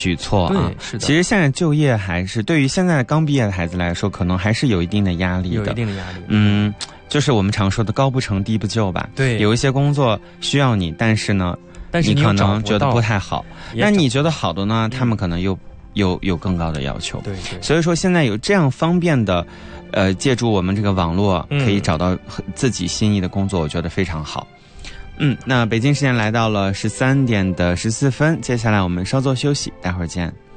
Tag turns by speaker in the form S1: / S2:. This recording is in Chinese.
S1: 举措啊。
S2: 是的。
S1: 其实现在就业还是对于现在刚毕业的孩子来说，可能还是有一定的压力的。
S2: 有一定的压力。
S1: 就是我们常说的高不成低不就吧。
S2: 对。
S1: 有一些工作需要你，但是你可能觉得不太好。那你觉得好的呢？他们可能又有更高的要求。
S2: 对。
S1: 所以说现在有这样方便的，借助我们这个网络可以找到自己心仪的工作，我觉得非常好。那北京时间来到了13点14分，接下来我们稍作休息，待会儿见。